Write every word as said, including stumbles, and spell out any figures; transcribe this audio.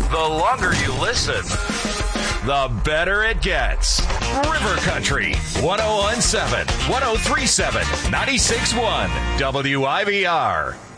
The longer you listen, the better it gets. River Country, one oh one point seven, one oh three point seven, ninety-six point one, W I V R.